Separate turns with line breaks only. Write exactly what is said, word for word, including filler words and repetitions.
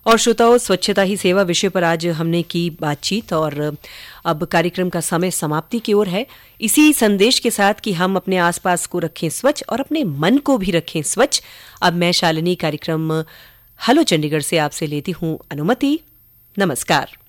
और श्रोताओं, स्वच्छता ही सेवा विषय पर आज हमने की बातचीत और अब कार्यक्रम का समय समाप्ति की ओर है। इसी संदेश के साथ कि हम अपने आसपास को रखें स्वच्छ और अपने मन को भी रखें स्वच्छ, अब मैं शालिनी कार्यक्रम हेलो चंडीगढ़ से आपसे लेती हूँ अनुमति। नमस्कार।